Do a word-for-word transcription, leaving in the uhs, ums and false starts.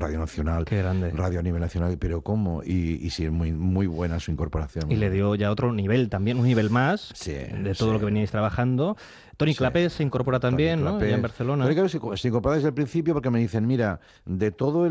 Radio Nacional. Qué grande. Radio a nivel nacional, pero ¿cómo? Y, y sí, es muy, muy buena su incorporación. Y le dio ya otro nivel también, un nivel más sí, de todo sí. lo que veníais trabajando. Toni Sí. Clapés se incorpora también, Toni ¿no? Clapés. Ya en Barcelona. Toni Clapés se, se incorpora desde el principio porque me dicen, mira, de todo el